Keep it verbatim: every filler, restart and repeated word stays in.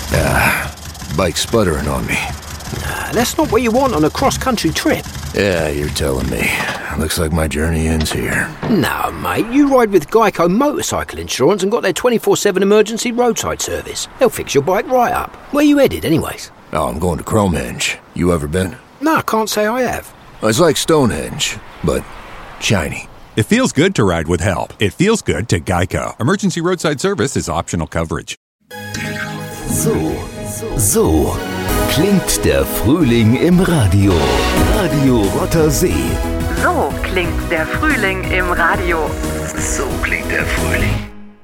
Ah, bike's sputtering on me. Nah, that's not what you want on a cross-country trip. Yeah, you're telling me. Looks like my journey ends here. No, mate, you ride with Geico Motorcycle Insurance and got their twenty-four seven emergency roadside service. They'll fix your bike right up. Where you headed, anyways? Oh, I'm going to Cromehenge. You ever been? No, I can't say I have. It's like Stonehenge, but shiny. It feels good to ride with help. It feels good to Geico. Emergency roadside service is optional coverage. So, so klingt der Frühling im Radio. Radio Rothersee. So klingt der Frühling im Radio. So klingt der Frühling